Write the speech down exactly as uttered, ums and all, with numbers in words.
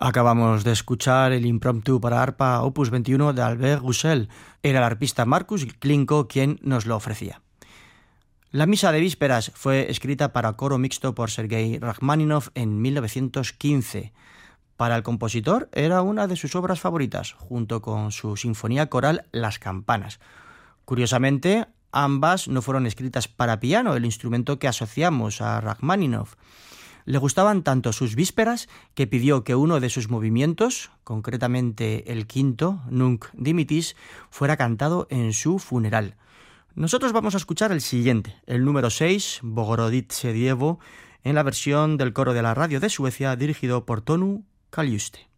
Acabamos de escuchar el impromptu para arpa opus veintiuno de Albert Roussel. Era el arpista Markus Klinko quien nos lo ofrecía. La misa de vísperas fue escrita para coro mixto por Sergei Rachmaninoff en mil novecientos quince. Para el compositor era una de sus obras favoritas, junto con su sinfonía coral Las Campanas. Curiosamente, ambas no fueron escritas para piano, el instrumento que asociamos a Rachmaninoff. Le gustaban tanto sus vísperas que pidió que uno de sus movimientos, concretamente el quinto, Nunc Dimittis, fuera cantado en su funeral. Nosotros vamos a escuchar el siguiente, el número seis, Bogorodice Dievo, en la versión del coro de la radio de Suecia dirigido por Tonu Kaljuste.